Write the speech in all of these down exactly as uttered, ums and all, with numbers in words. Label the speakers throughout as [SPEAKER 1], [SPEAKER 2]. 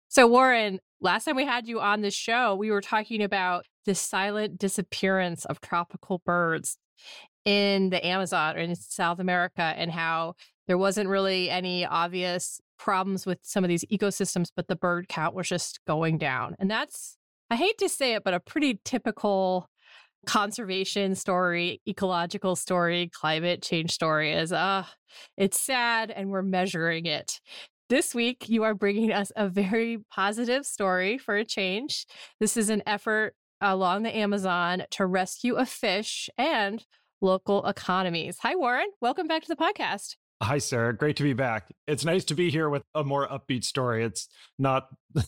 [SPEAKER 1] So Warren, last time we had you on the show, we were talking about the silent disappearance of tropical birds in the Amazon or in South America, and how there wasn't really any obvious problems with some of these ecosystems, but the bird count was just going down. And that's, I hate to say it, but a pretty typical conservation story, ecological story, climate change story is, uh, it's sad and we're measuring it. This week, you are bringing us a very positive story for a change. This is an effort along the Amazon to rescue a fish and local economies. Hi, Warren. Welcome back to the podcast.
[SPEAKER 2] Hi, Sarah. Great to be back. It's nice to be here with a more upbeat story. It's not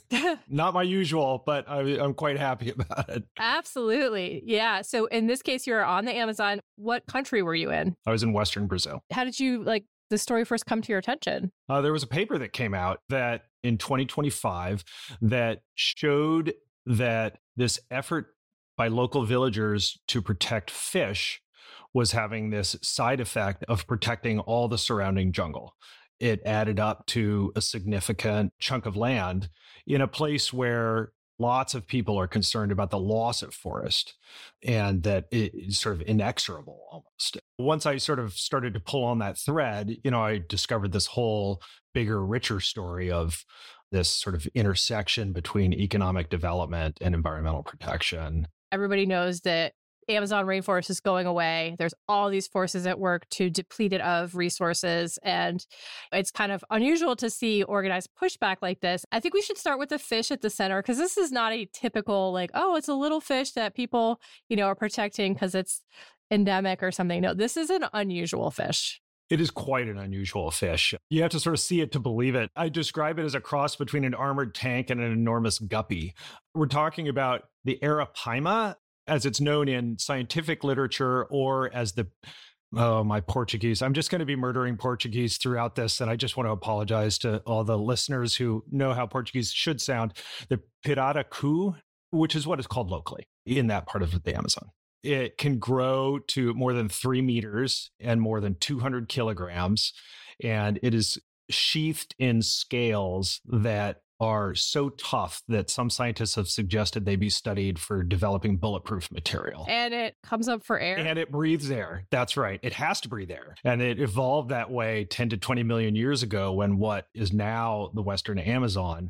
[SPEAKER 2] not my usual, but I, I'm quite happy about it.
[SPEAKER 1] Absolutely. Yeah. So in this case, you're on the Amazon. What country were you in?
[SPEAKER 2] I was in Western Brazil.
[SPEAKER 1] How did you like the story first come to your attention?
[SPEAKER 2] Uh, there was a paper that came out that in twenty twenty-five that showed that this effort by local villagers to protect fish was having this side effect of protecting all the surrounding jungle. It added up to a significant chunk of land in a place where lots of people are concerned about the loss of forest, and that it is sort of inexorable almost. Once I sort of started to pull on that thread, you know, I discovered this whole bigger, richer story of this sort of intersection between economic development and environmental protection.
[SPEAKER 1] Everybody knows that Amazon rainforest is going away. There's all these forces at work to deplete it of resources. And it's kind of unusual to see organized pushback like this. I think we should start with the fish at the center, because this is not a typical, like, oh, it's a little fish that people, you know, are protecting because it's endemic or something. No, this is an unusual fish.
[SPEAKER 2] It is quite an unusual fish. You have to sort of see it to believe it. I describe it as a cross between an armored tank and an enormous guppy. We're talking about the Arapaima, as it's known in scientific literature, or as the, oh, my Portuguese. I'm just going to be murdering Portuguese throughout this. And I just want to apologize to all the listeners who know how Portuguese should sound. The pirarucu, which is what it's called locally in that part of the Amazon. It can grow to more than three meters and more than two hundred kilograms. And it is sheathed in scales that are so tough that some scientists have suggested they be studied for developing bulletproof material.
[SPEAKER 1] And it comes up for air.
[SPEAKER 2] And it breathes air. That's right. It has to breathe air. And it evolved that way ten to twenty million years ago, when what is now the Western Amazon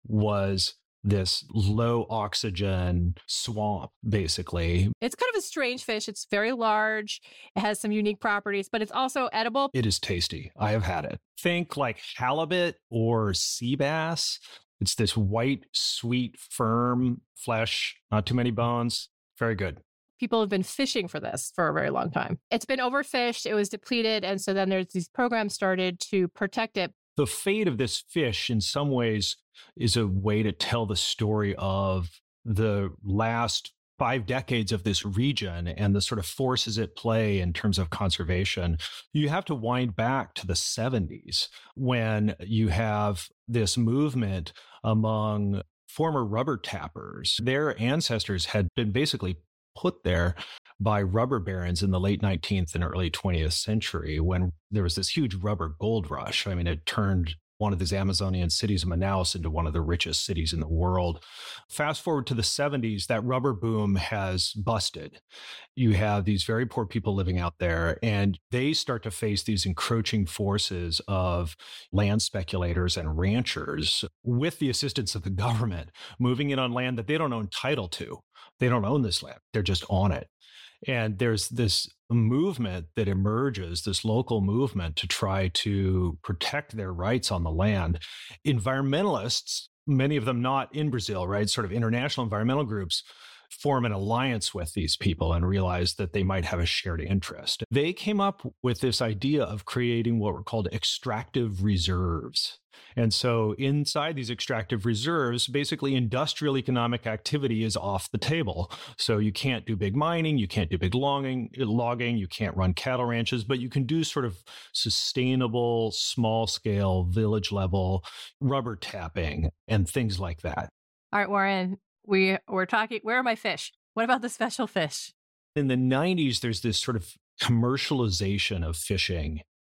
[SPEAKER 2] was this low oxygen swamp, basically.
[SPEAKER 1] It's kind of a strange fish. It's very large. It has some unique properties, but it's also edible.
[SPEAKER 2] It is tasty. I have had it. Think like halibut or sea bass. It's this white, sweet, firm flesh, not too many bones. Very good.
[SPEAKER 1] People have been fishing for this for a very long time. It's been overfished. It was depleted. And so then there's these programs started to protect it.
[SPEAKER 2] The fate of this fish, in some ways, is a way to tell the story of the last five decades of this region and the sort of forces at play in terms of conservation. You have to wind back to the seventies, when you have this movement among former rubber tappers. Their ancestors had been basically put there by rubber barons in the late nineteenth and early twentieth century, when there was this huge rubber gold rush. I mean, it turned one of these Amazonian cities, Manaus, into one of the richest cities in the world. Fast forward to the seventies, that rubber boom has busted. You have these very poor people living out there, and they start to face these encroaching forces of land speculators and ranchers, with the assistance of the government, moving in on land that they don't own title to. They don't own this land. They're just on it. And there's this movement that emerges, this local movement to try to protect their rights on the land. Environmentalists, many of them not in Brazil, right? Sort of international environmental groups, form an alliance with these people and realize that they might have a shared interest. They came up with this idea of creating what were called extractive reserves. And so inside these extractive reserves, basically industrial economic activity is off the table. So you can't do big mining, you can't do big logging, logging, you can't run cattle ranches, but you can do sort of sustainable, small scale, village level rubber tapping and things like that.
[SPEAKER 1] All right, Warren, we, we're talking, where are my fish? What about the special fish?
[SPEAKER 2] In the nineties, there's this sort of commercialization of fishing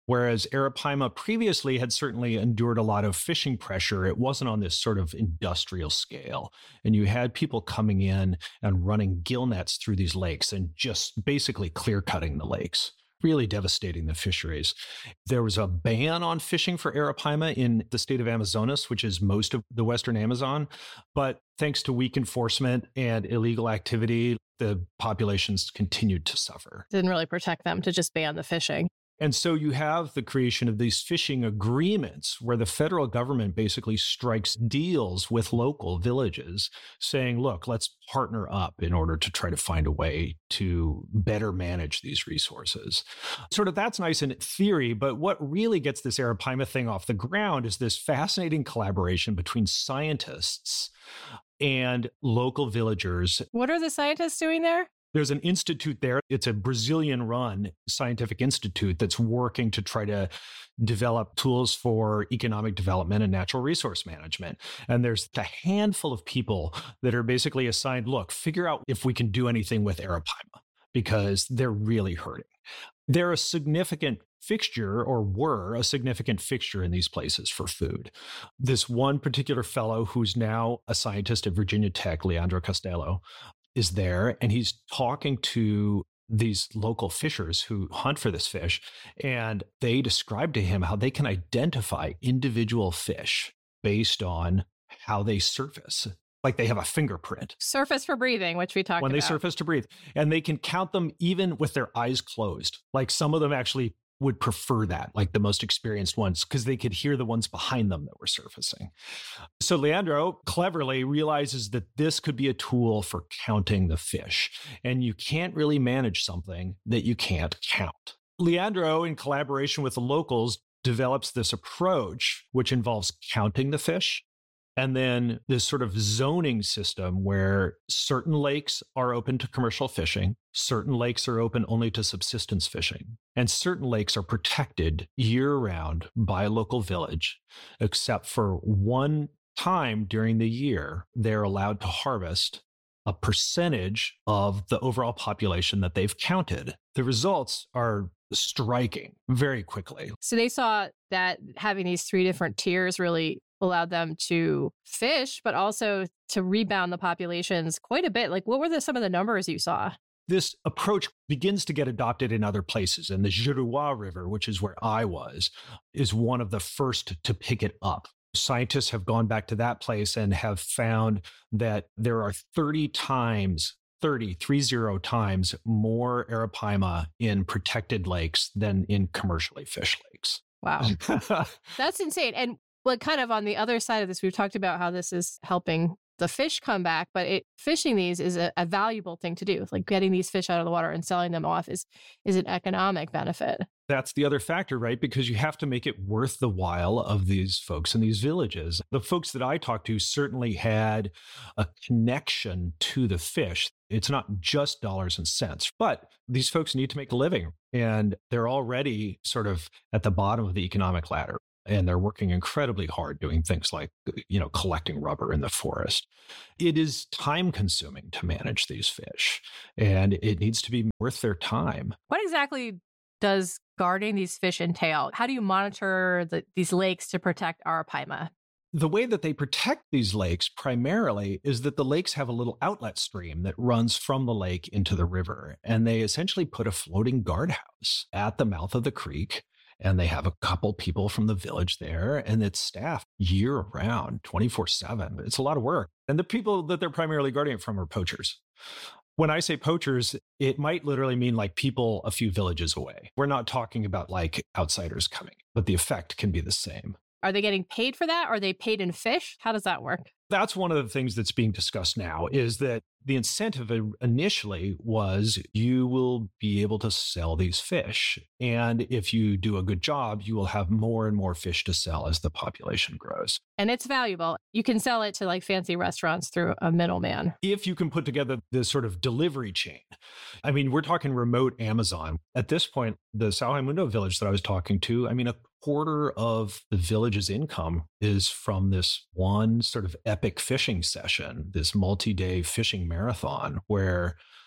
[SPEAKER 2] Whereas Arapaima previously had certainly endured a lot of fishing pressure. It wasn't on this sort of industrial scale. And you had people coming in and running gill nets through these lakes and just basically clear cutting the lakes, really devastating the fisheries. There was a ban on fishing for Arapaima in the state of Amazonas, which is most of the Western Amazon. But thanks to weak enforcement and illegal activity, the populations continued to suffer.
[SPEAKER 1] Didn't really protect them to just ban the fishing.
[SPEAKER 2] And so you have the creation of these fishing agreements where the federal government basically strikes deals with local villages saying, look, let's partner up in order to try to find a way to better manage these resources. Sort of that's nice in theory, but what really gets this Arapaima thing off the ground is this fascinating collaboration between scientists and local villagers.
[SPEAKER 1] What are the scientists doing there?
[SPEAKER 2] There's an institute there. It's a Brazilian-run scientific institute that's working to try to develop tools for economic development and natural resource management. And there's a handful of people that are basically assigned, look, figure out if we can do anything with Arapaima, because they're really hurting. They're a significant fixture, or were a significant fixture in these places for food. This one particular fellow who's now a scientist at Virginia Tech, Leandro Costello, is there, and he's talking to these local fishers who hunt for this fish, and they describe to him how they can identify individual fish based on how they surface. Like they have a fingerprint.
[SPEAKER 1] Surface for breathing, which we talked
[SPEAKER 2] when
[SPEAKER 1] about.
[SPEAKER 2] When they surface to breathe. And they can count them even with their eyes closed. Like some of them actually would prefer that, like the most experienced ones, because they could hear the ones behind them that were surfacing. So Leandro cleverly realizes that this could be a tool for counting the fish, and you can't really manage something that you can't count. Leandro, in collaboration with the locals, develops this approach, which involves counting the fish, and then this sort of zoning system where certain lakes are open to commercial fishing, certain lakes are open only to subsistence fishing, and certain lakes are protected year-round by a local village, except for one time during the year they're allowed to harvest a percentage of the overall population that they've counted. The results are striking very quickly.
[SPEAKER 1] So they saw that having these three different tiers really allowed them to fish, but also to rebound the populations quite a bit. Like, what were the, some of the numbers you saw?
[SPEAKER 2] This approach begins to get adopted in other places. And the Juruá River, which is where I was, is one of the first to pick it up. Scientists have gone back to that place and have found that there are thirty times, thirty, three zero times more Arapaima in protected lakes than in commercially fished lakes.
[SPEAKER 1] Wow. That's insane. And Well, kind of on the other side of this, we've talked about how this is helping the fish come back, but it, fishing these is a, a valuable thing to do. Like getting these fish out of the water and selling them off is is an economic benefit.
[SPEAKER 2] That's the other factor, right? Because you have to make it worth the while of these folks in these villages. The folks that I talked to certainly had a connection to the fish. It's not just dollars and cents, but these folks need to make a living, and they're already sort of at the bottom of the economic ladder. And they're working incredibly hard doing things like, you know, collecting rubber in the forest. It is time consuming to manage these fish, and it needs to be worth their time.
[SPEAKER 1] What exactly does guarding these fish entail? How do you monitor the, these lakes to protect Arapaima?
[SPEAKER 2] The way that they protect these lakes primarily is that the lakes have a little outlet stream that runs from the lake into the river. And they essentially put a floating guardhouse at the mouth of the creek. And they have a couple people from the village there, and it's staffed year round, twenty-four seven. It's a lot of work. And the people that they're primarily guarding it from are poachers. When I say poachers, it might literally mean like people a few villages away. We're not talking about like outsiders coming, but the effect can be the same.
[SPEAKER 1] Are they getting paid for that? Are they paid in fish? How does that work?
[SPEAKER 2] That's one of the things that's being discussed now, is that the incentive initially was you will be able to sell these fish. And if you do a good job, you will have more and more fish to sell as the population grows.
[SPEAKER 1] And it's valuable. You can sell it to like fancy restaurants through a middleman.
[SPEAKER 2] If you can put together this sort of delivery chain. I mean, we're talking remote Amazon. At this point, the Sao Raimundo village that I was talking to, I mean, a quarter of the village's income is from this one sort of epic fishing session, this multi-day fishing marathon where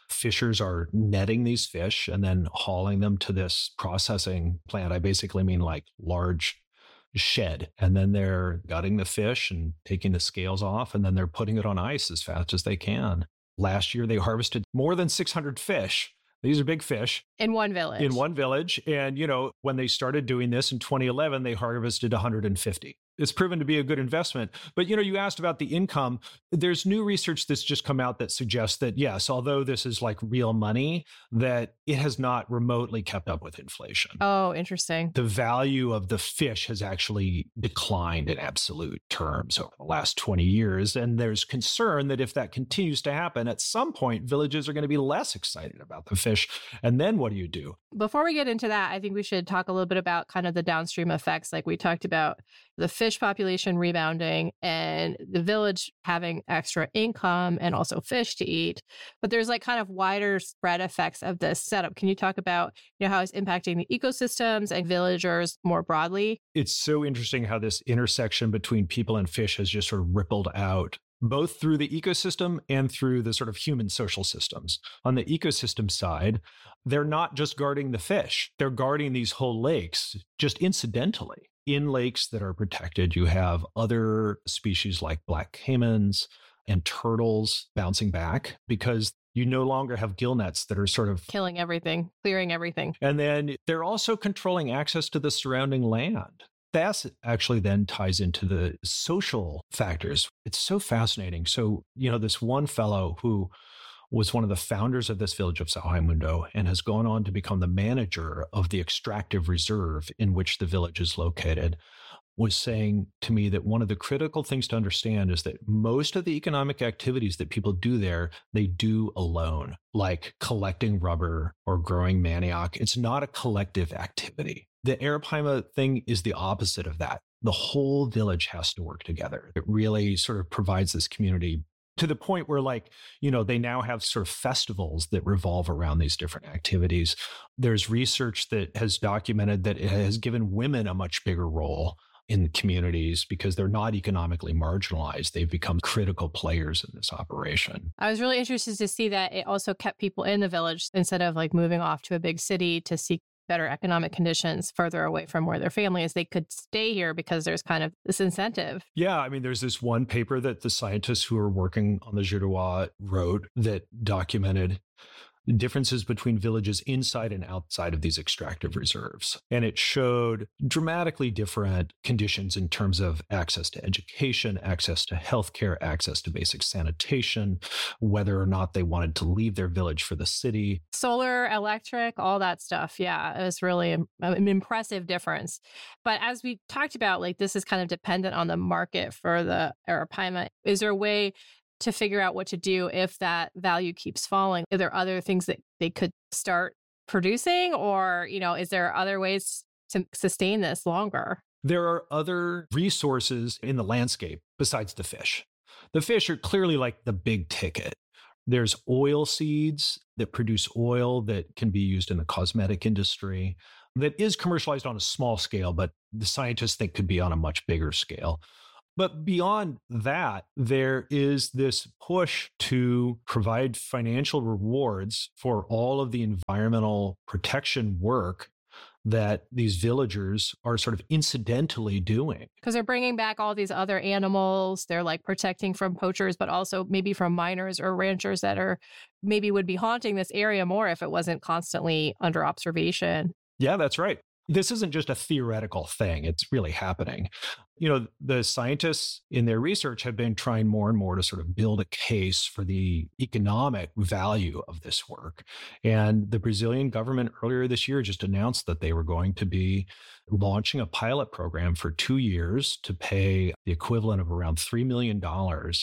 [SPEAKER 2] Fishers are netting these fish and then hauling them to this processing plant. I basically mean like large shed. And then they're gutting the fish and taking the scales off, and then they're putting it on ice as fast as they can. Last year, they harvested more than six hundred fish. These are big fish.
[SPEAKER 1] In one village.
[SPEAKER 2] In one village. And, you know, when they started doing this in twenty eleven, they harvested one hundred fifty. It's proven to be a good investment. But, you know, you asked about the income. There's new research that's just come out that suggests that, yes, although this is like real money, that it has not remotely kept up with inflation.
[SPEAKER 1] Oh, interesting.
[SPEAKER 2] The value of the fish has actually declined in absolute terms over the last twenty years. And there's concern that if that continues to happen, at some point, villages are going to be less excited about the fish. And then what do you do?
[SPEAKER 1] Before we get into that, I think we should talk a little bit about kind of the downstream effects. Like we talked about the fish population rebounding and the village having extra income and also fish to eat. But there's like kind of wider spread effects of this setup. Can you talk about, you know, how it's impacting the ecosystems and villagers more broadly?
[SPEAKER 2] It's so interesting how this intersection between people and fish has just sort of rippled out, both through the ecosystem and through the sort of human social systems. On the ecosystem side, they're not just guarding the fish, they're guarding these whole lakes just incidentally. In lakes that are protected, you have other species like black caimans and turtles bouncing back because you no longer have gill nets that are sort of
[SPEAKER 1] killing everything, clearing everything.
[SPEAKER 2] And then they're also controlling access to the surrounding land. That actually then ties into the social factors. It's so fascinating. So, you know, this one fellow who was one of the founders of this village of Sao Raimundo and has gone on to become the manager of the extractive reserve in which the village is located, was saying to me that one of the critical things to understand is that most of the economic activities that people do there, they do alone, like collecting rubber or growing manioc. It's not a collective activity. The Arapaima thing is the opposite of that. The whole village has to work together. It really sort of provides this community to the point where, like, you know, they now have sort of festivals that revolve around these different activities. There's research that has documented that it has given women a much bigger role in communities because they're not economically marginalized. They've become critical players in this operation.
[SPEAKER 1] I was really interested to see that it also kept people in the village instead of like moving off to a big city to seek better economic conditions further away from where their family is. They could stay here because there's kind of this incentive.
[SPEAKER 2] Yeah, I mean, there's this one paper that the scientists who are working on the Juruá wrote that documented differences between villages inside and outside of these extractive reserves. And it showed dramatically different conditions in terms of access to education, access to healthcare, access to basic sanitation, whether or not they wanted to leave their village for the city.
[SPEAKER 1] Solar, electric, all that stuff. Yeah, it was really an impressive difference. But as we talked about, like this is kind of dependent on the market for the Arapaima. Is there a way to figure out what to do if that value keeps falling? Are there other things that they could start producing, or, you know, is there other ways to sustain this longer?
[SPEAKER 2] There are other resources in the landscape besides the fish. The fish are clearly like the big ticket. There's oil seeds that produce oil that can be used in the cosmetic industry that is commercialized on a small scale, but the scientists think could be on a much bigger scale. But beyond that, there is this push to provide financial rewards for all of the environmental protection work that these villagers are sort of incidentally doing.
[SPEAKER 1] Because they're bringing back all these other animals. They're like protecting from poachers, but also maybe from miners or ranchers that are maybe would be haunting this area more if it wasn't constantly under observation.
[SPEAKER 2] Yeah, that's right. This isn't just a theoretical thing. It's really happening. You know, the scientists in their research have been trying more and more to sort of build a case for the economic value of this work. And the Brazilian government earlier this year just announced that they were going to be launching a pilot program for two years to pay the equivalent of around three million dollars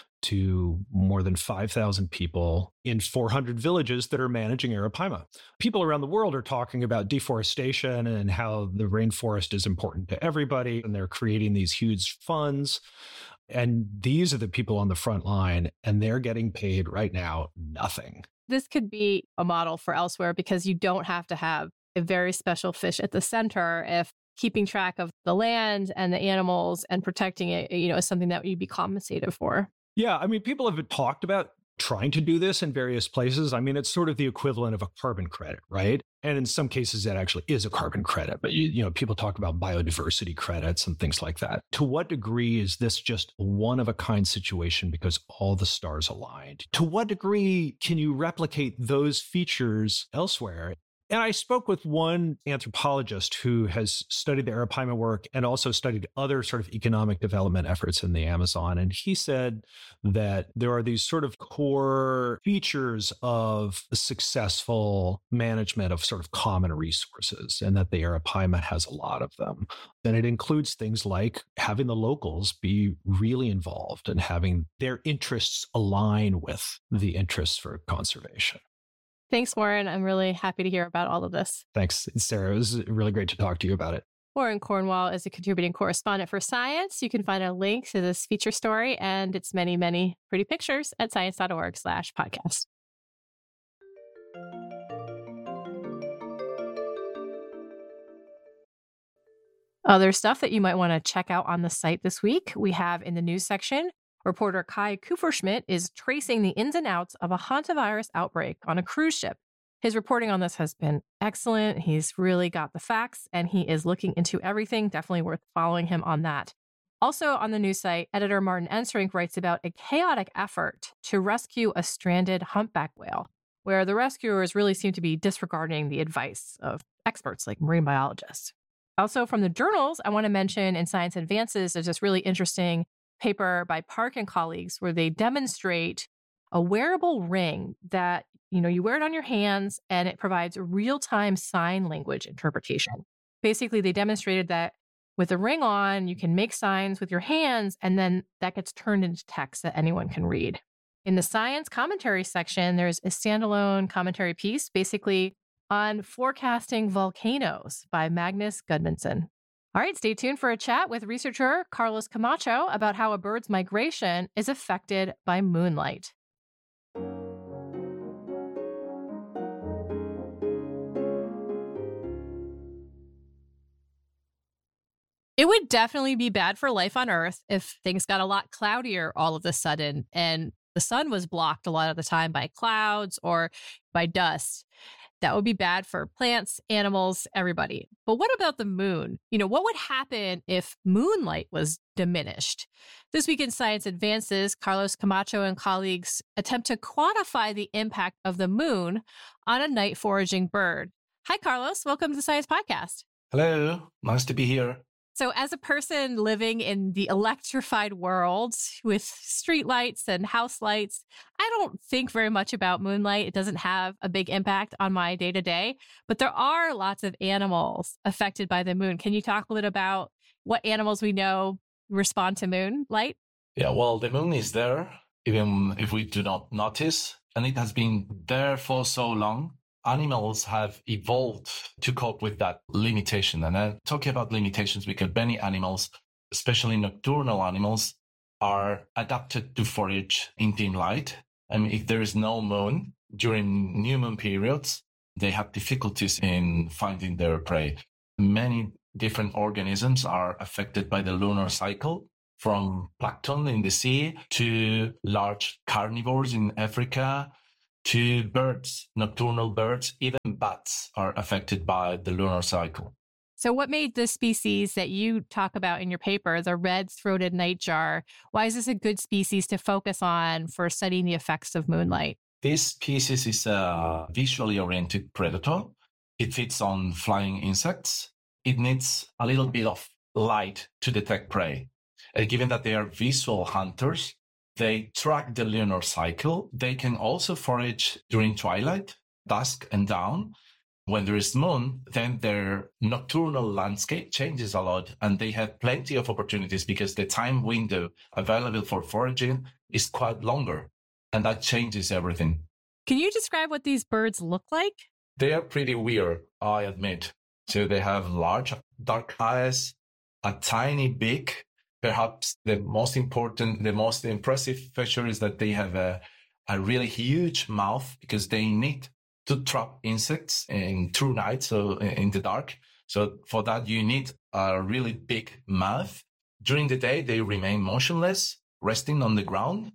[SPEAKER 2] to more than five thousand people in four hundred villages that are managing Arapaima. People around the world are talking about deforestation and how the rainforest is important to everybody, and they're creating these huge funds. And these are the people on the front line, and they're getting paid right now nothing.
[SPEAKER 1] This could be a model for elsewhere because you don't have to have a very special fish at the center if keeping track of the land and the animals and protecting it, you know, is something that you'd be compensated for.
[SPEAKER 2] Yeah, I mean, people have talked about trying to do this in various places. I mean, it's sort of the equivalent of a carbon credit, right? And in some cases, that actually is a carbon credit. But, you, you know, people talk about biodiversity credits and things like that. To what degree is this just a one-of-a-kind situation because all the stars aligned? To what degree can you replicate those features elsewhere? And I spoke with one anthropologist who has studied the Arapaima work and also studied other sort of economic development efforts in the Amazon. And he said that there are these sort of core features of successful management of sort of common resources, and that the Arapaima has a lot of them. And it includes things like having the locals be really involved and having their interests align with the interests for conservation.
[SPEAKER 1] Thanks, Warren. I'm really happy to hear about all of this.
[SPEAKER 2] Thanks, Sarah. It was really great to talk to you about it.
[SPEAKER 1] Warren Cornwall is a contributing correspondent for Science. You can find a link to this feature story and its many, many pretty pictures at science.org slash podcast. Other stuff that you might want to check out on the site this week, we have in the news section, reporter Kai Kupferschmidt is tracing the ins and outs of a hantavirus outbreak on a cruise ship. His reporting on this has been excellent. He's really got the facts, and he is looking into everything. Definitely worth following him on that. Also on the news site, editor Martin Enserink writes about a chaotic effort to rescue a stranded humpback whale, where the rescuers really seem to be disregarding the advice of experts like marine biologists. Also from the journals, I want to mention in Science Advances, there's this really interesting paper by Park and colleagues where they demonstrate a wearable ring that, you know, you wear it on your hands and it provides real-time sign language interpretation. Basically, they demonstrated that with the ring on, you can make signs with your hands and then that gets turned into text that anyone can read. In the science commentary section, there's a standalone commentary piece basically on forecasting volcanoes by Magnus Gudmundsson. All right, stay tuned for a chat with researcher Carlos Camacho about how a bird's migration is affected by moonlight. It would definitely be bad for life on Earth if things got a lot cloudier all of a sudden and the sun was blocked a lot of the time by clouds or by dust. That would be bad for plants, animals, everybody. But what about the moon? You know, what would happen if moonlight was diminished? This week in Science Advances, Carlos Camacho and colleagues attempt to quantify the impact of the moon on a night foraging bird. Hi, Carlos. Welcome to the Science Podcast.
[SPEAKER 3] Hello. Nice to be here.
[SPEAKER 1] So as a person living in the electrified world with streetlights and house lights, I don't think very much about moonlight. It doesn't have a big impact on my day-to-day, but there are lots of animals affected by the moon. Can you talk a little about what animals we know respond to moonlight?
[SPEAKER 3] Yeah, well, the moon is there, even if we do not notice, and it has been there for so long. Animals have evolved to cope with that limitation. And I'm talking about limitations because many animals, especially nocturnal animals, are adapted to forage in dim light. I mean, if there is no moon during new moon periods, they have difficulties in finding their prey. Many different organisms are affected by the lunar cycle, from plankton in the sea to large carnivores in Africa, to birds, nocturnal birds, even bats are affected by the lunar cycle.
[SPEAKER 1] So what made the species that you talk about in your paper, the red-throated nightjar, why is this a good species to focus on for studying the effects of moonlight?
[SPEAKER 3] This species is a visually oriented predator. It feeds on flying insects. It needs a little bit of light to detect prey. And given that they are visual hunters, they track the lunar cycle. They can also forage during twilight, dusk, and dawn. When there is moon, then their nocturnal landscape changes a lot, and they have plenty of opportunities because the time window available for foraging is quite longer, and that changes everything.
[SPEAKER 1] Can you describe what these birds look like?
[SPEAKER 3] They are pretty weird, I admit. So they have large, dark eyes, a tiny beak. Perhaps the most important, the most impressive feature is that they have a, a really huge mouth because they need to trap insects in through night, so in the dark. So for that, you need a really big mouth. During the day, they remain motionless, resting on the ground.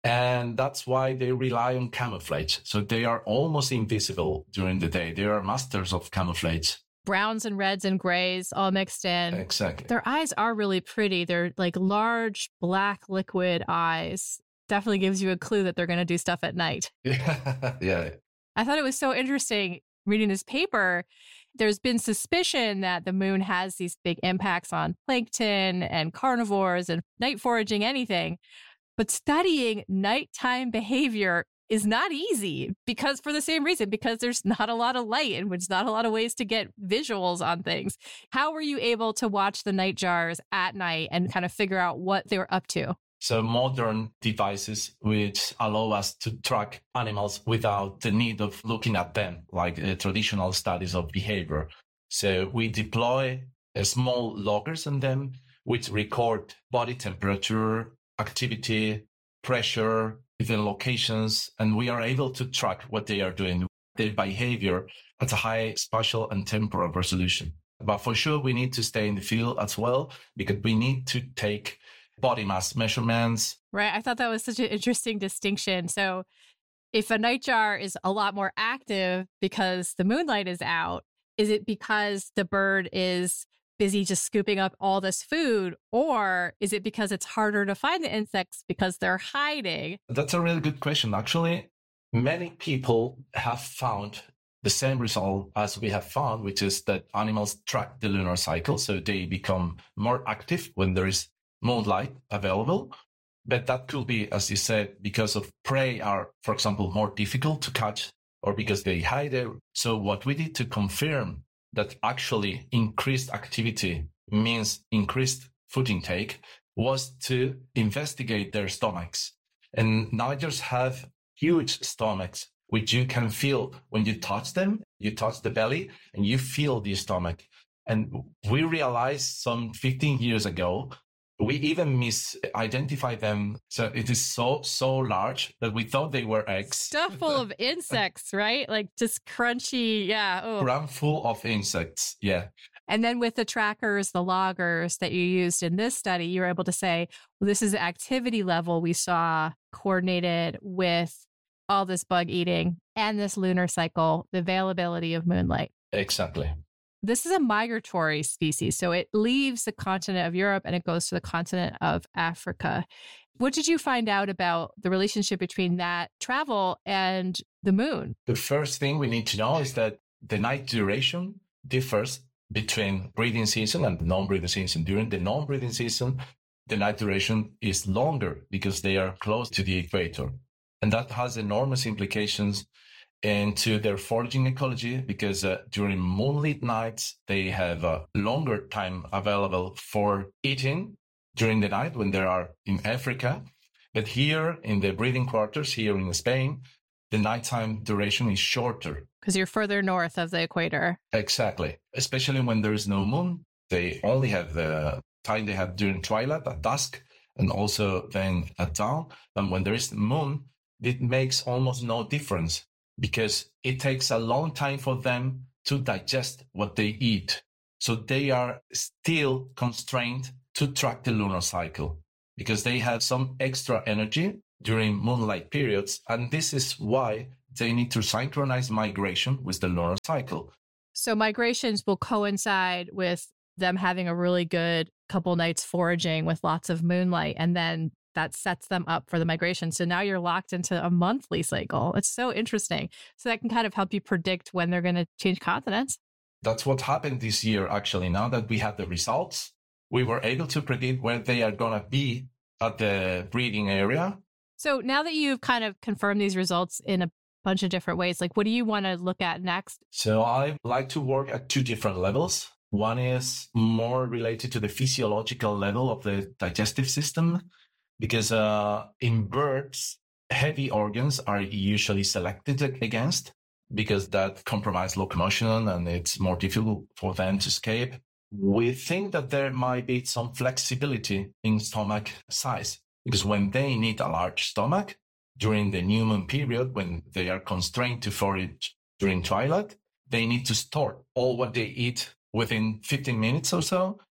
[SPEAKER 3] And that's why they rely on camouflage. So they are almost invisible during the day. They are masters of camouflage.
[SPEAKER 1] Browns and reds and grays all mixed in.
[SPEAKER 3] Exactly.
[SPEAKER 1] Their eyes are really pretty. They're like large, black, liquid eyes. Definitely gives you a clue that they're going to do stuff at night.
[SPEAKER 3] Yeah. yeah.
[SPEAKER 1] I thought it was so interesting reading this paper. There's been suspicion that the moon has these big impacts on plankton and carnivores and night foraging, anything. But studying nighttime behavior is not easy because for the same reason, because there's not a lot of light and there's not a lot of ways to get visuals on things. How were you able to watch the nightjars at night and kind of figure out what they were up to?
[SPEAKER 3] So modern devices which allow us to track animals without the need of looking at them, like uh, traditional studies of behavior. So we deploy uh, small loggers on them, which record body temperature, activity, pressure, even locations, and we are able to track what they are doing, their behavior at a high spatial and temporal resolution. But for sure, we need to stay in the field as well, because we need to take body mass measurements.
[SPEAKER 1] Right. I thought that was such an interesting distinction. So if a nightjar is a lot more active because the moonlight is out, is it because the bird is busy just scooping up all this food, or is it because it's harder to find the insects because they're hiding?
[SPEAKER 3] That's a really good question. Actually, many people have found the same result as we have found, which is that animals track the lunar cycle. So they become more active when there is moonlight available. But that could be, as you said, because of prey are, for example, more difficult to catch, or because they hide there. So what we did to confirm that actually increased activity means increased food intake was to investigate their stomachs. And nightjars have huge stomachs, which you can feel when you touch them. You touch the belly and you feel the stomach. And we realized some fifteen years ago, we even misidentified them. So it is so, so large that we thought they were eggs.
[SPEAKER 1] Stuff full of insects, right? Like just crunchy. Yeah. Oh.
[SPEAKER 3] Ground full of insects. Yeah.
[SPEAKER 1] And then with the trackers, the loggers that you used in this study, you were able to say, well, this is the activity level we saw coordinated with all this bug eating and this lunar cycle, the availability of moonlight.
[SPEAKER 3] Exactly.
[SPEAKER 1] This is a migratory species, so it leaves the continent of Europe and it goes to the continent of Africa. What did you find out about the relationship between that travel and the moon?
[SPEAKER 3] The first thing we need to know is that the night duration differs between breeding season and non-breeding season. During the non-breeding season, the night duration is longer because they are close to the equator. And that has enormous implications into their foraging ecology, because uh, during moonlit nights, they have a longer time available for eating during the night when they are in Africa. But here in the breeding quarters, here in Spain, the nighttime duration is shorter.
[SPEAKER 1] Because you're further north of the equator.
[SPEAKER 3] Exactly. Especially when there is no moon. They only have the time they have during twilight at dusk and also then at dawn. And when there is the moon, it makes almost no difference, because it takes a long time for them to digest what they eat. So they are still constrained to track the lunar cycle because they have some extra energy during moonlight periods. And this is why they need to synchronize migration with the lunar cycle.
[SPEAKER 1] So migrations will coincide with them having a really good couple nights foraging with lots of moonlight, and then that sets them up for the migration. So now you're locked into a monthly cycle. It's so interesting. So that can kind of help you predict when they're going to change continents.
[SPEAKER 3] That's what happened this year, actually. Now that we have the results, we were able to predict where they are going to be at the breeding area.
[SPEAKER 1] So now that you've kind of confirmed these results in a bunch of different ways, like what do you want to look at next?
[SPEAKER 3] So I like to work at two different levels. One is more related to the physiological level of the digestive system, because uh, in birds, heavy organs are usually selected against because that compromise locomotion and it's more difficult for them to escape. We think that there might be some flexibility in stomach size, because when they need a large stomach during the new moon period, when they are constrained to forage during twilight, they need to store all what they eat within fifteen minutes or so.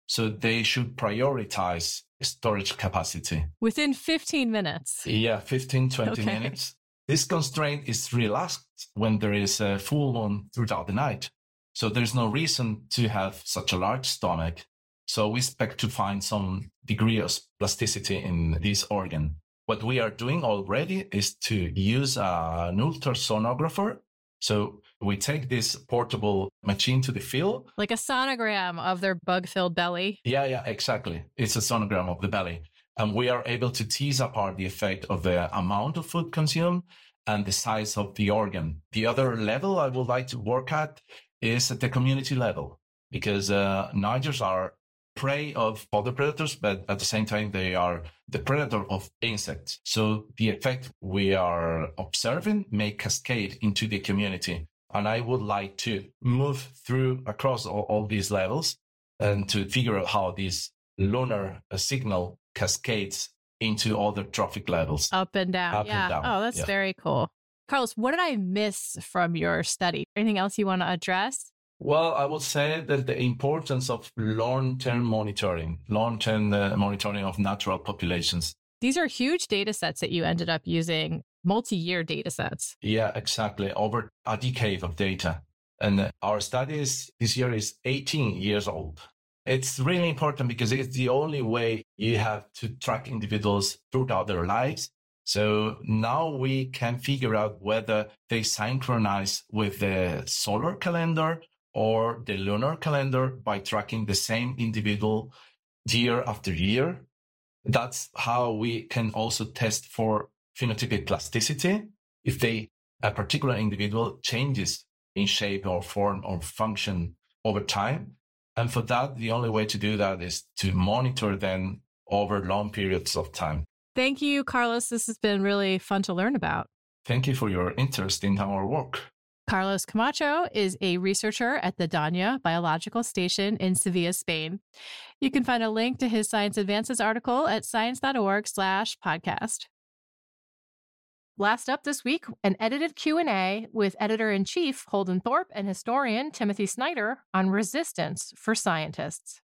[SPEAKER 3] So they should prioritize storage capacity.
[SPEAKER 1] Within fifteen minutes.
[SPEAKER 3] Yeah, fifteen, twenty
[SPEAKER 1] Okay.
[SPEAKER 3] minutes. This constraint is relaxed when there is a full moon throughout the night. So there's no reason to have such a large stomach. So we expect to find some degree of plasticity in this organ. What we are doing already is to use an ultrasonographer. So we take this portable machine to the field.
[SPEAKER 1] Like a sonogram of their bug-filled belly.
[SPEAKER 3] Yeah, yeah, exactly. It's a sonogram of the belly. And we are able to tease apart the effect of the amount of food consumed and the size of the organ. The other level I would like to work at is at the community level, because uh, nigers are prey of other predators, but at the same time, they are the predator of insects. So the effect we are observing may cascade into the community. And I would like to move through across all, all these levels and to figure out how this lunar uh, signal cascades into other trophic levels.
[SPEAKER 1] Up and down.
[SPEAKER 3] Up
[SPEAKER 1] yeah.
[SPEAKER 3] and down.
[SPEAKER 1] Oh, that's
[SPEAKER 3] Yeah.
[SPEAKER 1] very cool. Carlos, what did I miss from your study? Anything else you want to address?
[SPEAKER 3] Well, I would say that the importance of long-term monitoring, long-term uh, monitoring of natural populations.
[SPEAKER 1] These are huge data sets that you ended up using, multi-year data sets.
[SPEAKER 3] Yeah, exactly. Over a decade of data. And uh, our studies this year is eighteen years old. It's really important because it's the only way you have to track individuals throughout their lives. So now we can figure out whether they synchronize with the solar calendar or the lunar calendar by tracking the same individual year after year. That's how we can also test for phenotypic plasticity. If they, a particular individual changes in shape or form or function over time. And for that, the only way to do that is to monitor them over long periods of time.
[SPEAKER 1] Thank you, Carlos. This has been really fun to learn about.
[SPEAKER 3] Thank you for your interest in our work.
[SPEAKER 1] Carlos Camacho is a researcher at the Dania Biological Station in Sevilla, Spain. You can find a link to his Science Advances article at science.org slash podcast. Last up this week, an edited Q and A with Editor-in-Chief Holden Thorpe and historian Timothy Snyder on resistance for scientists.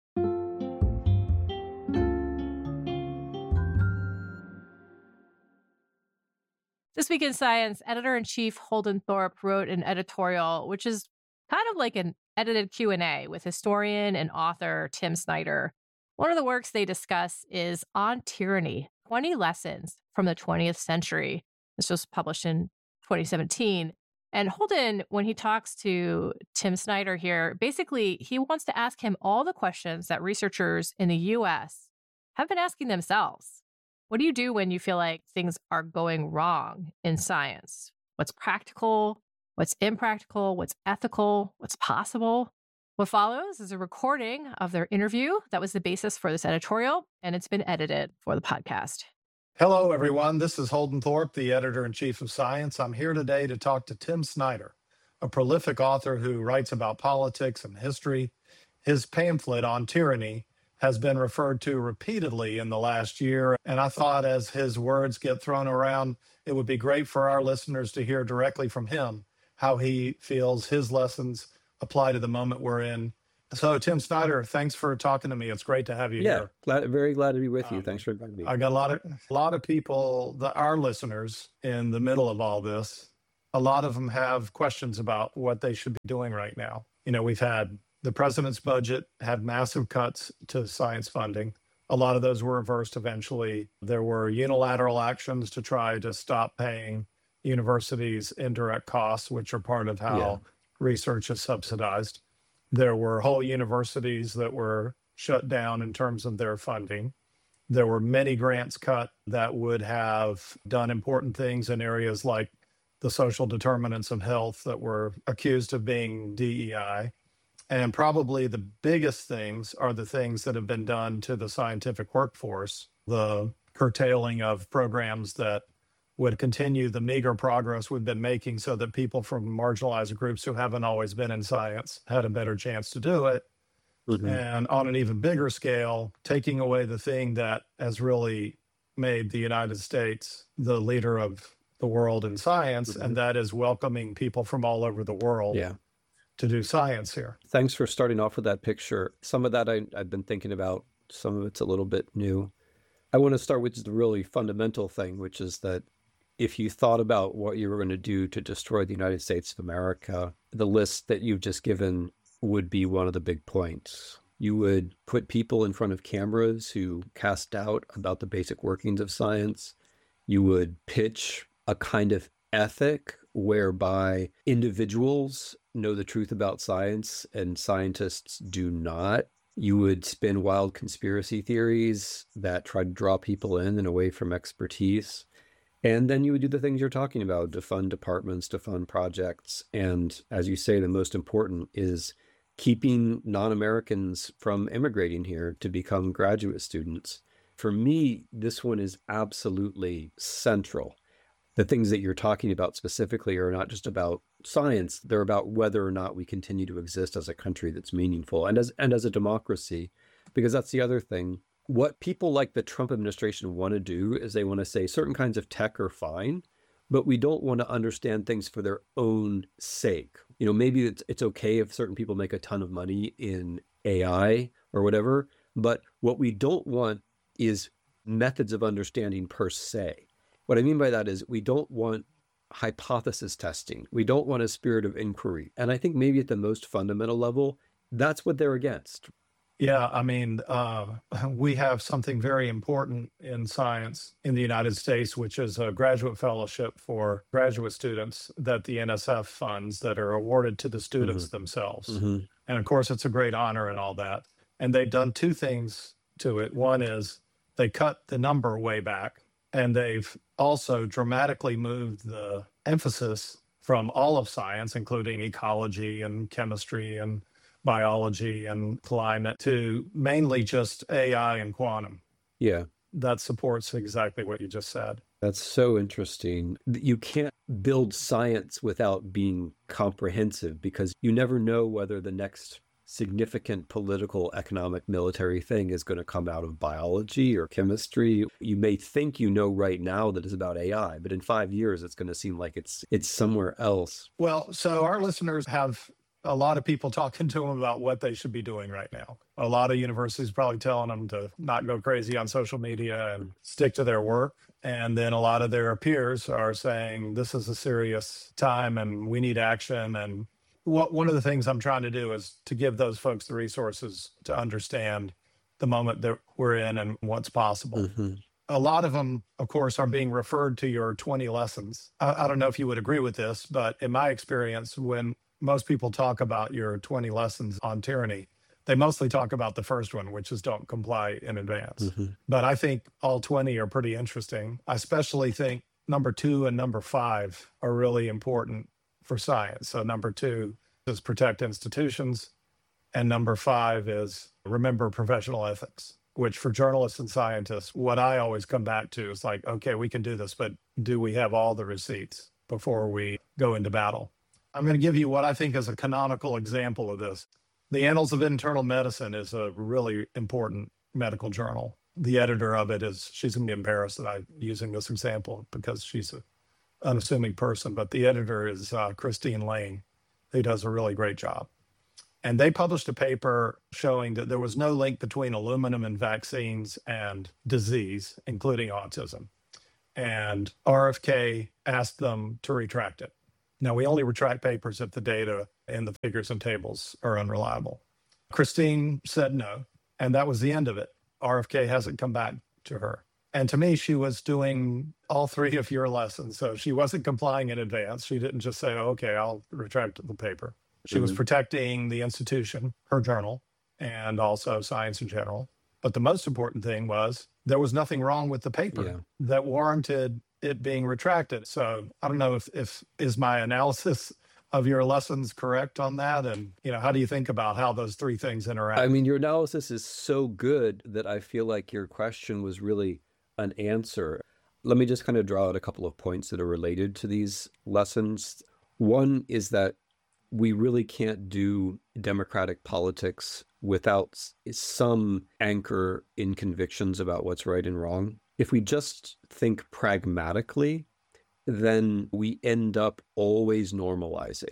[SPEAKER 1] This week in Science, Editor-in-Chief Holden Thorpe wrote an editorial, which is kind of like an edited Q and A with historian and author Tim Snyder. One of the works they discuss is On Tyranny, twenty Lessons from the twentieth Century. This was published in twenty seventeen. And Holden, when he talks to Tim Snyder here, basically he wants to ask him all the questions that researchers in the U S have been asking themselves. What do you do when you feel like things are going wrong in science? What's practical? What's impractical? What's ethical? What's possible? What follows is a recording of their interview that was the basis for this editorial, and it's been edited for the podcast.
[SPEAKER 4] Hello, everyone. This is Holden Thorpe, the editor-in-chief of Science. I'm here today to talk to Tim Snyder, a prolific author who writes about politics and history. His pamphlet On Tyranny has been referred to repeatedly in the last year, and I thought as his words get thrown around, it would be great for our listeners to hear directly from him how he feels his lessons apply to the moment we're in. So, Tim Snyder, thanks for talking to me. It's great to have you
[SPEAKER 5] yeah,
[SPEAKER 4] here.
[SPEAKER 5] Glad, very glad to be with you.
[SPEAKER 4] Um,
[SPEAKER 5] Thanks for inviting me.
[SPEAKER 4] I got a lot of a lot of people, the, our listeners, in the middle of all this. A lot of them have questions about what they should be doing right now. You know, we've had the president's budget had massive cuts to science funding. A lot of those were reversed eventually. There were unilateral actions to try to stop paying universities indirect costs, which are part of how
[SPEAKER 5] Yeah.
[SPEAKER 4] research is subsidized. There were whole universities that were shut down in terms of their funding. There were many grants cut that would have done important things in areas like the social determinants of health that were accused of being D E I. And probably the biggest things are the things that have been done to the scientific workforce, the curtailing of programs that would continue the meager progress we've been making so that people from marginalized groups who haven't always been in science had a better chance to do it.
[SPEAKER 5] Mhm.
[SPEAKER 4] And on an even bigger scale, taking away the thing that has really made the United States the leader of the world in science,
[SPEAKER 5] Mhm.
[SPEAKER 4] and that is welcoming people from all over the world.
[SPEAKER 5] Yeah.
[SPEAKER 4] to do science here.
[SPEAKER 5] Thanks for starting off with that picture. Some of that I, I've been thinking about. Some of it's a little bit new. I want to start with the really fundamental thing, which is that if you thought about what you were going to do to destroy the United States of America, the list that you've just given would be one of the big points. You would put people in front of cameras who cast doubt about the basic workings of science. You would pitch a kind of ethic whereby individuals know the truth about science and scientists do not. You would spin wild conspiracy theories that try to draw people in and away from expertise. And then you would do the things you're talking about, to fund departments, to fund projects. And as you say, the most important is keeping non-Americans from immigrating here to become graduate students. For me, this one is absolutely central. The things that you're talking about specifically are not just about science, they're about whether or not we continue to exist as a country that's meaningful and as and as a democracy, because that's the other thing. What people like the Trump administration want to do is they want to say certain kinds of tech are fine, but we don't want to understand things for their own sake. You know, maybe it's it's okay if certain people make a ton of money in A I or whatever, but what we don't want is methods of understanding per se. What I mean by that is we don't want hypothesis testing. We don't want a spirit of inquiry. And I think maybe at the most fundamental level, that's what they're against.
[SPEAKER 4] Yeah, I mean, uh, we have something very important in science in the United States, which is a graduate fellowship for graduate students that the N S F funds that are awarded to the students mm-hmm. themselves. Mm-hmm. And of course, it's a great honor and all that. And they've done two things to it. One is they cut the number way back, and they've also dramatically moved the emphasis from all of science, including ecology and chemistry and biology and climate, to mainly just A I and quantum.
[SPEAKER 5] Yeah.
[SPEAKER 4] That supports exactly what you just said.
[SPEAKER 5] That's so interesting. You can't build science without being comprehensive, because you never know whether the next significant political, economic, military thing is going to come out of biology or chemistry. You may think you know right now that it's about A I, but in five years, it's going to seem like it's it's somewhere else.
[SPEAKER 4] Well, so our listeners have a lot of people talking to them about what they should be doing right now. A lot of universities probably telling them to not go crazy on social media and stick to their work. And then a lot of their peers are saying, this is a serious time and we need action. And what, one of the things I'm trying to do is to give those folks the resources to understand the moment that we're in and what's possible. Mm-hmm. A lot of them, of course, are being referred to your twenty lessons. I, I don't know if you would agree with this, but in my experience, when most people talk about your twenty lessons on tyranny, they mostly talk about the first one, which is don't comply in advance. Mm-hmm. But I think all twenty are pretty interesting. I especially think number two and number five are really important for science. So number two is protect institutions. And number five is remember professional ethics, which for journalists and scientists, what I always come back to is like, okay, we can do this, but do we have all the receipts before we go into battle? I'm going to give you what I think is a canonical example of this. The Annals of Internal Medicine is a really important medical journal. The editor of it is, she's going to be embarrassed that I'm using this example because she's an unassuming person, but the editor is uh, Christine Lane, who does a really great job. And they published a paper showing that there was no link between aluminum and vaccines and disease, including autism. And R F K asked them to retract it. Now, we only retract papers if the data and the figures and tables are unreliable. Christine said no, and that was the end of it. R F K hasn't come back to her. And to me, she was doing all three of your lessons. So she wasn't complying in advance. She didn't just say, oh, okay, I'll retract the paper. She mm-hmm. was protecting the institution, her journal, and also science in general. But the most important thing was there was nothing wrong with the paper yeah. that warranted it being retracted. So I don't know if, if is my analysis of your lessons correct on that? And, you know, how do you think about how those three things interact?
[SPEAKER 5] I mean, your analysis is so good that I feel like your question was really an answer. Let me just kind of draw out a couple of points that are related to these lessons. One is that we really can't do democratic politics without some anchor in convictions about what's right and wrong. If we just think pragmatically, then we end up always normalizing.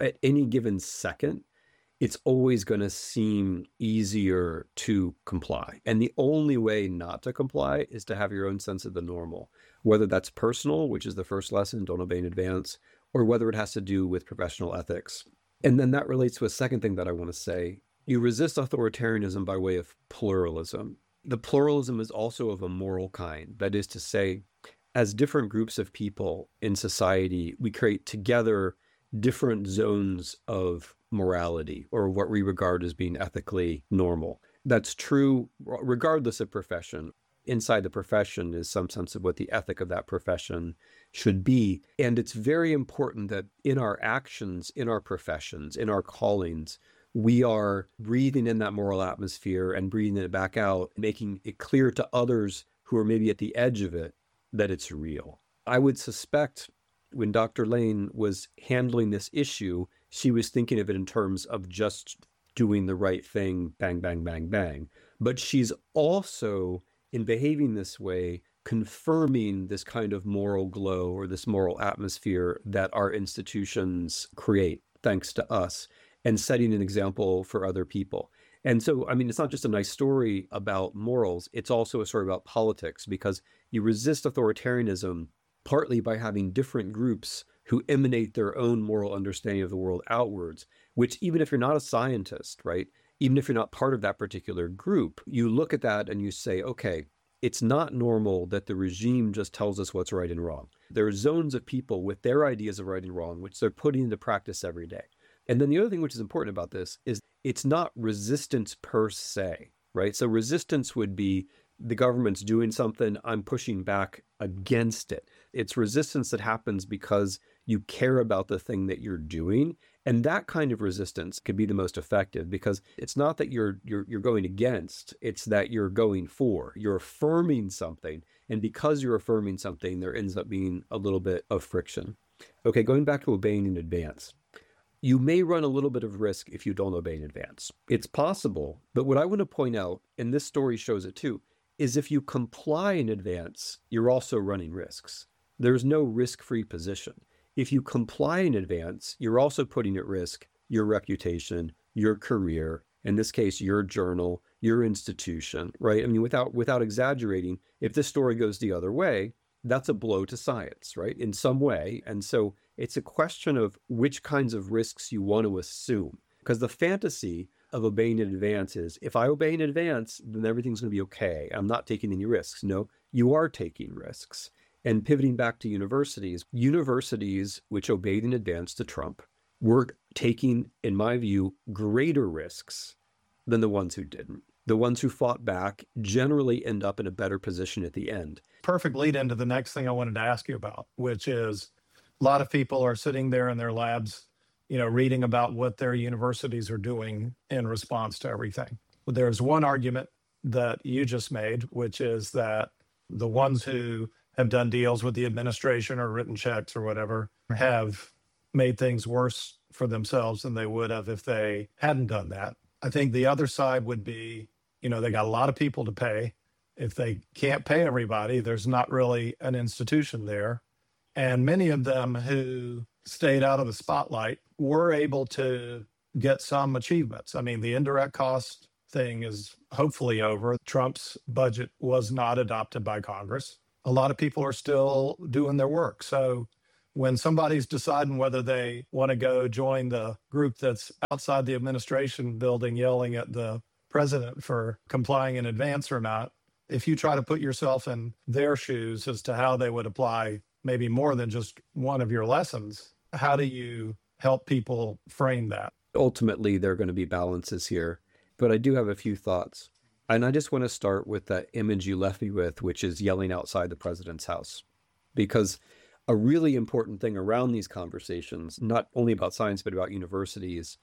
[SPEAKER 5] at any given second, it's always going to seem easier to comply. And the only way not to comply is to have your own sense of the normal, whether that's personal, which is the first lesson, don't obey in advance, or whether it has to do with professional ethics. And then that relates to a second thing that I want to say. You resist authoritarianism by way of pluralism. The pluralism is also of a moral kind. That is to say, as different groups of people in society, we create together different zones of morality, or what we regard as being ethically normal. That's true regardless of profession. Inside the profession is some sense of what the ethic of that profession should be. And it's very important that in our actions, in our professions, in our callings, we are breathing in that moral atmosphere and breathing it back out, making it clear to others who are maybe at the edge of it that it's real. I would suspect when Doctor Lane was handling this issue, she was thinking of it in terms of just doing the right thing, bang, bang, bang, bang. But she's also, in behaving this way, confirming this kind of moral glow or this moral atmosphere that our institutions create, thanks to us, and setting an example for other people. And so, I mean, it's not just a nice story about morals, it's also a story about politics, because you resist authoritarianism partly by having different groups who emanate their own moral understanding of the world outwards, which even if you're not a scientist, right, even if you're not part of that particular group, you look at that and you say, okay, it's not normal that the regime just tells us what's right and wrong. There are zones of people with their ideas of right and wrong, which they're putting into practice every day. And then the other thing which is important about this is it's not resistance per se, right? So resistance would be the government's doing something, I'm pushing back against it. It's resistance that happens because you care about the thing that you're doing. And that kind of resistance could be the most effective, because it's not that you're you're you're going against, it's that you're going for. You're affirming something. And because you're affirming something, there ends up being a little bit of friction. Okay, going back to obeying in advance. You may run a little bit of risk if you don't obey in advance. It's possible, but what I want to point out, and this story shows it too, is if you comply in advance, you're also running risks. There's no risk-free position. If you comply in advance, you're also putting at risk your reputation, your career, in this case, your journal, your institution, right? I mean, without without exaggerating, if this story goes the other way, that's a blow to science, right? In some way. And so it's a question of which kinds of risks you want to assume. Because the fantasy of obeying in advance is, if I obey in advance, then everything's going to be okay. I'm not taking any risks. No, you are taking risks. And pivoting back to universities, universities which obeyed in advance to Trump were taking, in my view, greater risks than the ones who didn't. The ones who fought back generally end up in a better position at the end.
[SPEAKER 4] Perfect lead into the next thing I wanted to ask you about, which is a lot of people are sitting there in their labs, you know, reading about what their universities are doing in response to everything. There's one argument that you just made, which is that the ones who have done deals with the administration or written checks or whatever have made things worse for themselves than they would have if they hadn't done that. I think the other side would be, you know, they got a lot of people to pay. If they can't pay everybody, there's not really an institution there. And many of them who stayed out of the spotlight were able to get some achievements. I mean, the indirect cost thing is hopefully over. Trump's budget was not adopted by Congress. A lot of people are still doing their work. So when somebody's deciding whether they want to go join the group that's outside the administration building yelling at the president for complying in advance or not, if you try to put yourself in their shoes as to how they would apply maybe more than just one of your lessons, how do you help people frame that?
[SPEAKER 5] Ultimately, there are going to be balances here, but I do have a few thoughts. And I just want to start with that image you left me with, which is yelling outside the president's house. Because a really important thing around these conversations, not only about science, but about universities,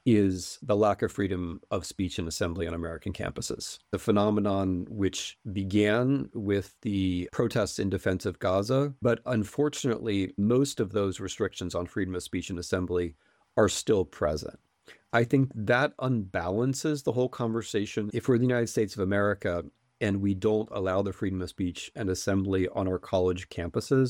[SPEAKER 5] is the lack of freedom of speech and assembly on American campuses. The phenomenon which began with the protests in defense of Gaza, but unfortunately, most of those restrictions on freedom of speech and assembly are still present. I think that unbalances the whole conversation. If we're the United States of America and we don't allow the freedom of speech and assembly on our college campuses,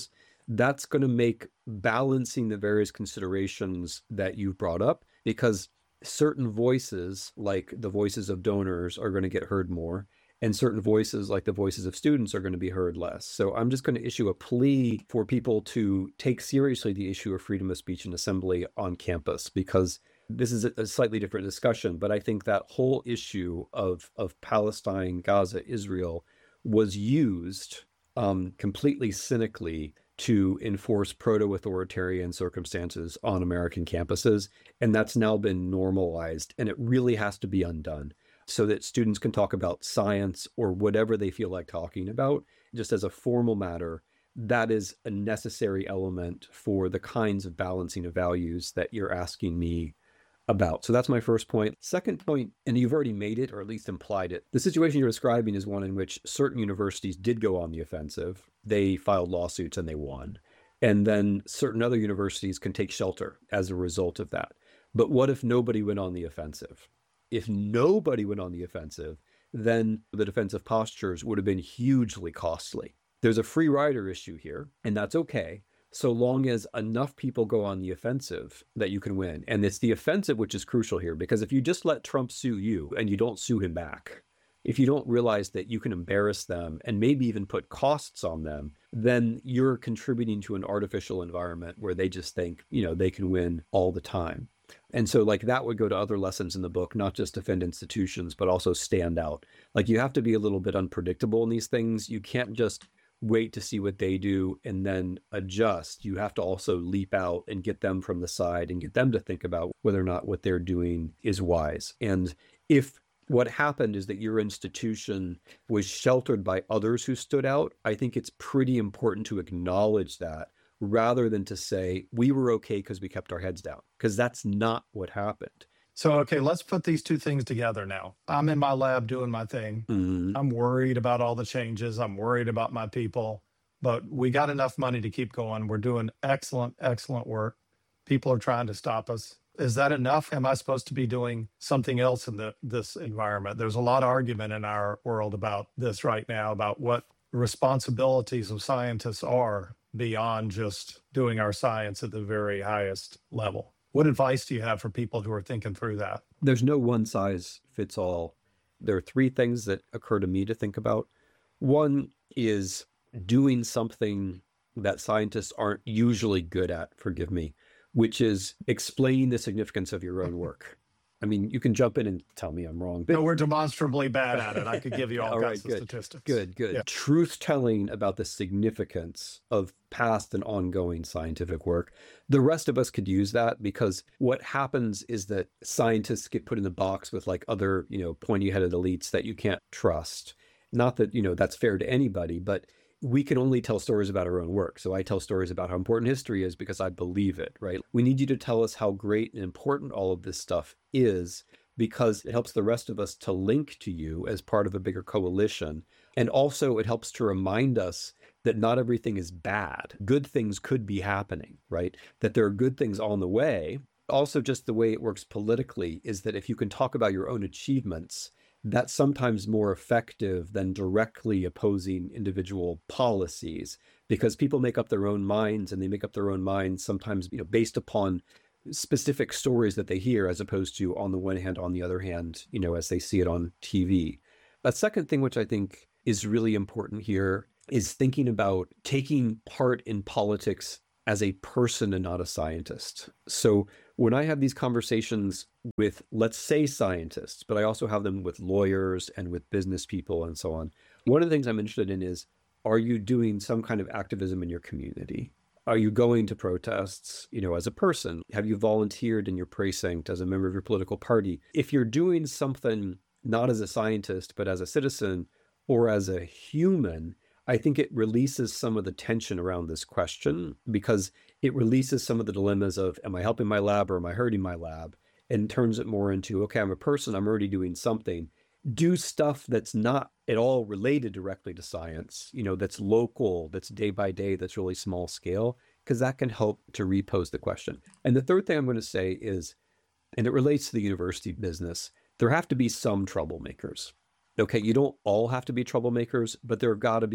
[SPEAKER 5] that's going to make balancing the various considerations that you've brought up, because certain voices, like the voices of donors, are going to get heard more, and certain voices, like the voices of students, are going to be heard less. So I'm just going to issue a plea for people to take seriously the issue of freedom of speech and assembly on campus, because this is a slightly different discussion, but I think that whole issue of, of Palestine, Gaza, Israel was used um, completely cynically to enforce proto-authoritarian circumstances on American campuses. And that's now been normalized, and it really has to be undone so that students can talk about science or whatever they feel like talking about, just as a formal matter. That is a necessary element for the kinds of balancing of values that you're asking me about. So that's my first point. Second point, and you've already made it, or at least implied it, the situation you're describing is one in which certain universities did go on the offensive. They filed lawsuits and they won. And then certain other universities can take shelter as a result of that. But what if nobody went on the offensive? If nobody went on the offensive, then the defensive postures would have been hugely costly. There's a free rider issue here, and that's okay, so long as enough people go on the offensive that you can win. And it's the offensive which is crucial here, because if you just let Trump sue you and you don't sue him back, if you don't realize that you can embarrass them and maybe even put costs on them, then you're contributing to an artificial environment where they just think, you know, they can win all the time. And so like that would go to other lessons in the book, not just defend institutions, but also stand out. Like you have to be a little bit unpredictable in these things. You can't just wait to see what they do and then adjust. You have to also leap out and get them from the side and get them to think about whether or not what they're doing is wise. And if what happened is that your institution was sheltered by others who stood out, I think it's pretty important to acknowledge that rather than to say, we were okay because we kept our heads down, because that's not what happened.
[SPEAKER 4] So, okay, let's put these two things together now. I'm in my lab doing my thing.
[SPEAKER 5] Mm-hmm.
[SPEAKER 4] I'm worried about all the changes. I'm worried about my people, but we got enough money to keep going. We're doing excellent, excellent work. People are trying to stop us. Is that enough? Am I supposed to be doing something else in the, this environment? There's a lot of argument in our world about this right now, about what responsibilities of scientists are beyond just doing our science at the very highest level. What advice do you have for people who are thinking through that?
[SPEAKER 5] There's no one size fits all. There are three things that occur to me to think about. One is doing something that scientists aren't usually good at, forgive me, which is explaining the significance of your own work. I mean, you can jump in and tell me I'm wrong. But...
[SPEAKER 4] No, we're demonstrably bad at it. I could give you all, all kinds
[SPEAKER 5] right,
[SPEAKER 4] of
[SPEAKER 5] good.
[SPEAKER 4] statistics.
[SPEAKER 5] Good, good.
[SPEAKER 4] Yeah.
[SPEAKER 5] Truth-telling about the significance of past and ongoing scientific work. The rest of us could use that, because what happens is that scientists get put in the box with like other, you know, pointy-headed elites that you can't trust. Not that, you know, that's fair to anybody, but we can only tell stories about our own work. So I tell stories about how important history is because I believe it, right? We need you to tell us how great and important all of this stuff is, because it helps the rest of us to link to you as part of a bigger coalition. And also it helps to remind us that not everything is bad. Good things could be happening, right? That there are good things on the way. Also, just the way it works politically is that if you can talk about your own achievements, that's sometimes more effective than directly opposing individual policies, because people make up their own minds, and they make up their own minds sometimes, you know, based upon specific stories that they hear, as opposed to on the one hand, on the other hand, you know, as they see it on T V. A second thing, which I think is really important here, is thinking about taking part in politics as a person and not a scientist. So when I have these conversations with, let's say, scientists, but I also have them with lawyers and with business people and so on, one of the things I'm interested in is, are you doing some kind of activism in your community? Are you going to protests, you know, as a person? Have you volunteered in your precinct as a member of your political party? If you're doing something not as a scientist, but as a citizen or as a human, I think it releases some of the tension around this question, because it releases some of the dilemmas of, am I helping my lab or am I hurting my lab? And turns it more into, okay, I'm a person, I'm already doing something. Do stuff that's not at all related directly to science, you know, that's local, that's day by day, that's really small scale, because that can help to repose the question. And the third thing I'm going to say is, and it relates to the university business, there have to be some troublemakers. Okay, you don't all have to be troublemakers, but there have got to be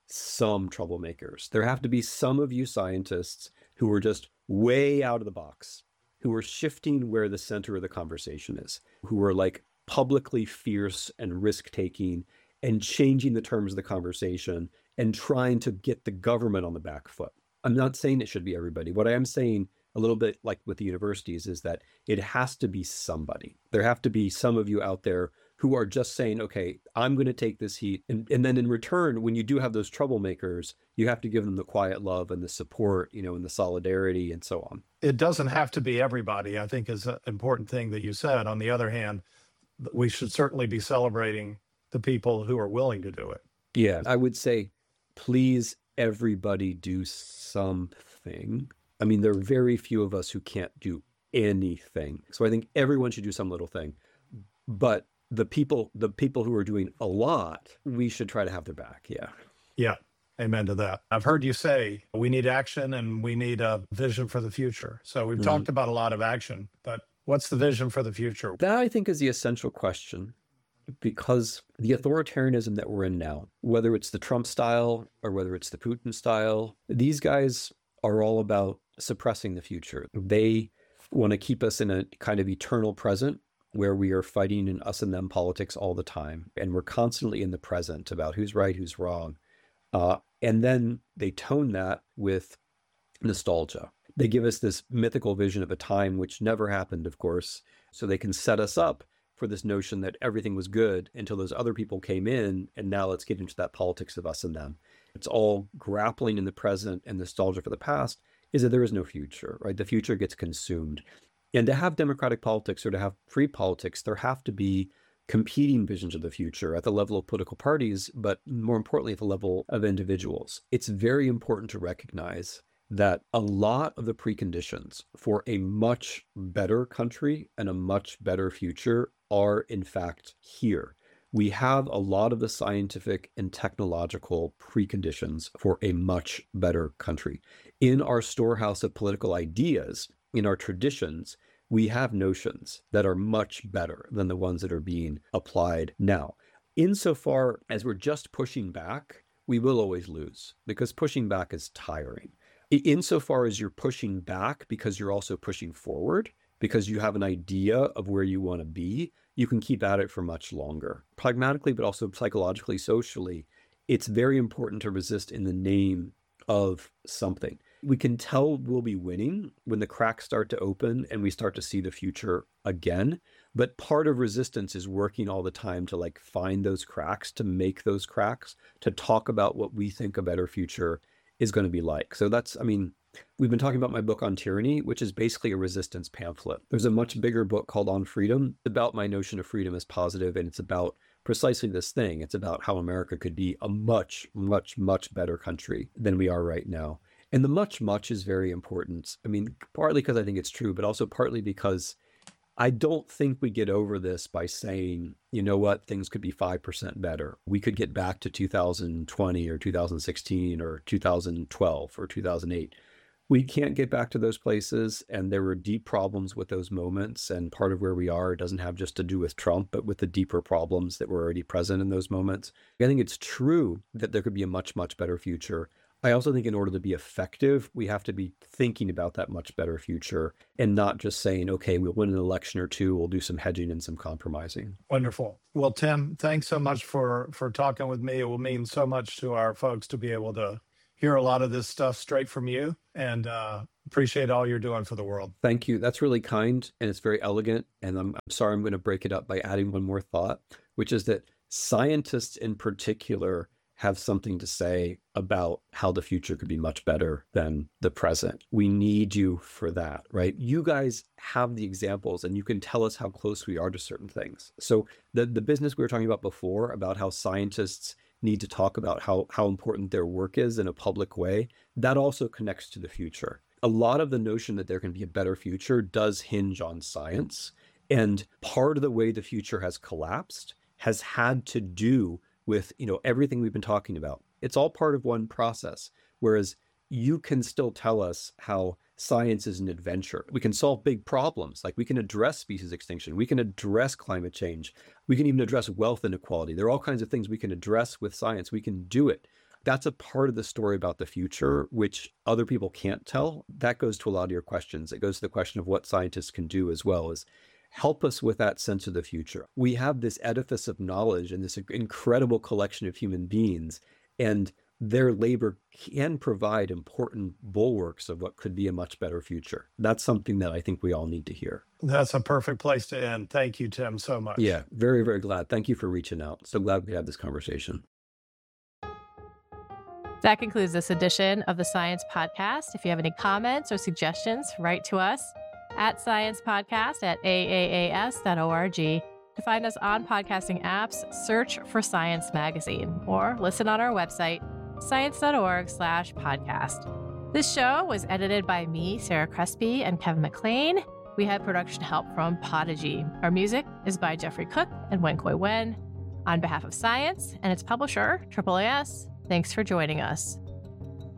[SPEAKER 5] some troublemakers. There have to be some of you scientists who are just way out of the box, who are shifting where the center of the conversation is, who are like publicly fierce and risk-taking and changing the terms of the conversation and trying to get the government on the back foot. I'm not saying it should be everybody. What I am saying, a little bit like with the universities, is that it has to be somebody. There have to be some of you out there who are just saying, okay, I'm going to take this heat. And, and then in return, when you do have those troublemakers, you have to give them the quiet love and the support, you know, and the solidarity and so on.
[SPEAKER 4] It doesn't have to be everybody, I think, is an important thing that you said. On the other hand, we should certainly be celebrating the people who are willing to do it.
[SPEAKER 5] Yeah, I would say, please, everybody do something. I mean, there are very few of us who can't do anything. So I think everyone should do some little thing. But the people, the people who are doing a lot, we should try to have their back. Yeah.
[SPEAKER 4] Yeah. Amen to that. I've heard you say we need action and we need a vision for the future. So we've mm-hmm. talked about a lot of action, but what's the vision for the future?
[SPEAKER 5] That, I think, is the essential question, because the authoritarianism that we're in now, whether it's the Trump style or whether it's the Putin style, these guys are all about suppressing the future. They want to keep us in a kind of eternal present where we are fighting in us and them politics all the time. And we're constantly in the present about who's right, who's wrong. Uh, and then they tone that with nostalgia. They give us this mythical vision of a time which never happened, of course, so they can set us up for this notion that everything was good until those other people came in, and now let's get into that politics of us and them. It's all grappling in the present and nostalgia for the past, is that there is no future, right? The future gets consumed. And to have democratic politics or to have free politics, there have to be competing visions of the future at the level of political parties, but more importantly, at the level of individuals. It's very important to recognize that a lot of the preconditions for a much better country and a much better future are, in fact, here. We have a lot of the scientific and technological preconditions for a much better country. In our storehouse of political ideas, in our traditions, we have notions that are much better than the ones that are being applied now. Insofar as we're just pushing back, we will always lose, because pushing back is tiring. Insofar as you're pushing back because you're also pushing forward, because you have an idea of where you want to be, you can keep at it for much longer. Pragmatically, but also psychologically, socially, it's very important to resist in the name of something. We can tell we'll be winning when the cracks start to open and we start to see the future again. But part of resistance is working all the time to like find those cracks, to make those cracks, to talk about what we think a better future is going to be like. So that's, I mean, we've been talking about my book on tyranny, which is basically a resistance pamphlet. There's a much bigger book called On Freedom, about my notion of freedom as positive, and it's about precisely this thing. It's about how America could be a much, much, much better country than we are right now. And the much, much is very important. I mean, partly because I think it's true, but also partly because I don't think we get over this by saying, you know what, things could be five percent better. We could get back to two thousand twenty or two thousand sixteen or two thousand twelve or two thousand eight. We can't get back to those places, and there were deep problems with those moments, and part of where we are doesn't have just to do with Trump, but with the deeper problems that were already present in those moments. I think it's true that there could be a much, much better future. I also think in order to be effective, we have to be thinking about that much better future and not just saying, okay, we'll win an election or two, we'll do some hedging and some compromising.
[SPEAKER 4] Wonderful. Well, Tim, thanks so much for, for talking with me. It will mean so much to our folks to be able to hear a lot of this stuff straight from you, and uh, appreciate all you're doing for the world.
[SPEAKER 5] Thank you. That's really kind, and it's very elegant. And I'm, I'm sorry, I'm going to break it up by adding one more thought, which is that scientists in particular have something to say about how the future could be much better than the present. We need you for that, right? You guys have the examples and you can tell us how close we are to certain things. So the, the business we were talking about before, about how scientists need to talk about how, how important their work is in a public way, that also connects to the future. A lot of the notion that there can be a better future does hinge on science. And part of the way the future has collapsed has had to do with, you know, everything we've been talking about. It's all part of one process. Whereas you can still tell us how science is an adventure. We can solve big problems, like we can address species extinction. We can address climate change. We can even address wealth inequality. There are all kinds of things we can address with science. We can do it. That's a part of the story about the future, which other people can't tell. That goes to a lot of your questions. It goes to the question of what scientists can do as well as help us with that sense of the future. We have this edifice of knowledge and this incredible collection of human beings, and their labor can provide important bulwarks of what could be a much better future. That's something that I think we all need to hear.
[SPEAKER 4] That's a perfect place to end. Thank you, Tim, so much.
[SPEAKER 5] Yeah, very, very glad. Thank you for reaching out. So glad we had this conversation.
[SPEAKER 1] That concludes this edition of the Science Podcast. If you have any comments or suggestions, write to us at Science Podcast at A A A S dot org. To find us on podcasting apps, search for Science Magazine or listen on our website, science.org slash podcast. This show was edited by me, Sarah Crespi, and Kevin McLean. We had production help from Podigy. Our music is by Jeffrey Cook and Wenkoi Wen. On behalf of Science and its publisher, A A A S, thanks for joining us.